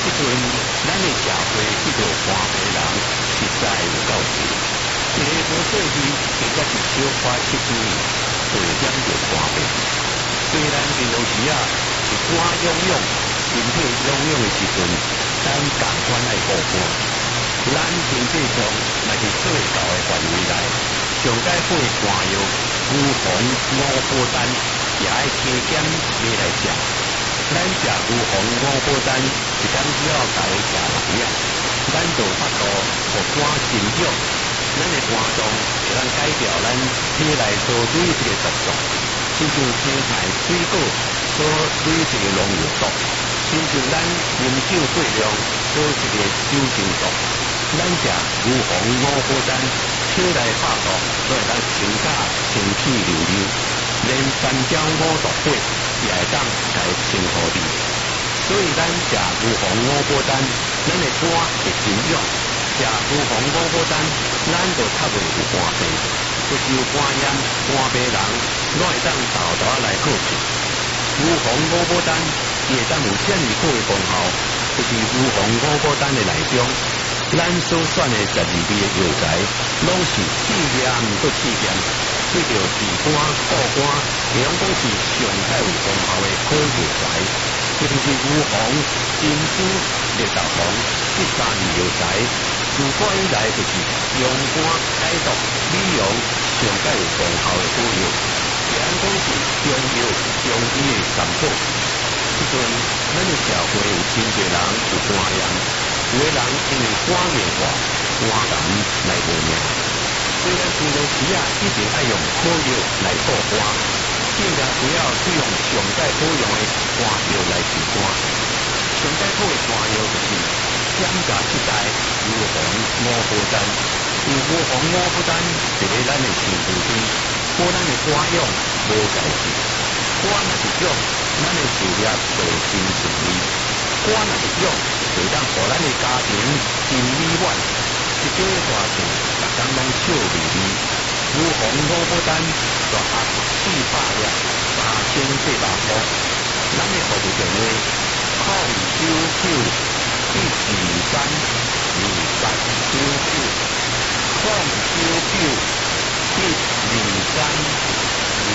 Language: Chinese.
即阵咱的社会遇到寒病人实在有够多，一个无做戏，或者是小可失注意，就会染着寒病。虽然平常时是肝痒痒、身体痒痒的时阵，咱共款爱顾肝。咱身体上若是做到的范围内，上解好的肝药乌黄五宝丹也爱加减买来食。咱食乌黄五宝丹是讲只要家己食6粒，咱就法度互肝生长，咱的肝脏会当改掉咱体内所累积的毒素，亲像青菜、水果所累积的农药毒，亲像咱饮酒过量所食的酒精毒。咱食乌黄五宝丹，体内拍毒都会当清甲清气溜溜，连三焦五毒火也会当来清好你。所以咱食乌黄五宝丹，咱的肝会生养；食乌黄五宝丹，咱就较袂有肝病。就是有肝炎、肝病人，拢会当豆豆来好处。乌黄五宝丹伊会当有遮尔好的功效，就是乌黄五宝丹的内中。咱所选的12味的药材，拢是试验毋过试验，对着治肝、固肝，会拢讲是上较有功效的好药材。这就是乌黄、珍珠、绿豆黄这3味药材，自古以来就是用肝解毒、美容上较有功效的好药，也通讲是中药、中医的三宝。即阵咱的社会有真侪人有肝炎。有的人因为肝硬化、肝癌来无命，虽然平常时一定爱用好药来补肝，尽量不要使用上界好用的肝药来治肝。上界好的肝药就是减价7代乌黄五宝丹，因为乌黄五宝丹伫咧咱的身躯边，保咱的肝痒无解治。肝若是痒，咱的事业就真顺利；肝若是痒，就当互咱的家庭真美满，一家大厝逐工拢笑眯眯。乌黄五宝丹大盒400粒，3700块。咱的服务电话：099-123-2899，099-123。